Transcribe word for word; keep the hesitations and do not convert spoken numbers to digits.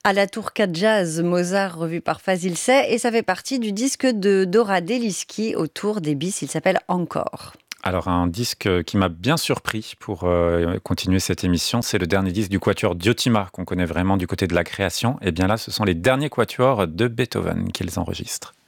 À la Tourka Jazz, Mozart revu par Fazil Say, et ça fait partie du disque de Dora Deliski autour des bis, il s'appelle Encore. Alors un disque qui m'a bien surpris pour euh, continuer cette émission, c'est le dernier disque du quatuor Diotima, qu'on connaît vraiment du côté de la création. Et bien là, ce sont les derniers quatuors de Beethoven qu'ils enregistrent.